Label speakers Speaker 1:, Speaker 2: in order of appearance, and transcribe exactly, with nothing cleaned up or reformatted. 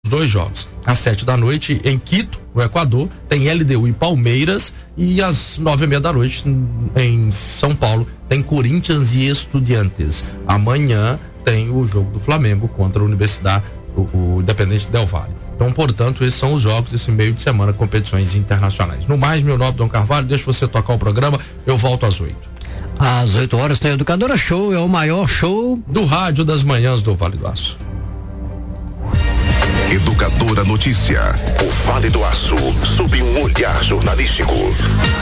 Speaker 1: dois jogos. Às sete da noite, em Quito, no Equador, tem L D U e Palmeiras. E às nove e meia da noite, em São Paulo, tem Corinthians e Estudiantes. Amanhã tem o jogo do Flamengo contra a Universidade, o, o Independente Del Valle. Então, portanto, esses são os jogos desse meio de semana, competições internacionais. No mais, meu nome é Dom Carvalho, deixa você tocar o programa, eu volto às oito.
Speaker 2: Às oito horas tem Educadora Show, é o maior show
Speaker 1: do rádio das manhãs do Vale do Aço.
Speaker 3: Educadora Notícia, o Vale do Aço, sob um olhar jornalístico.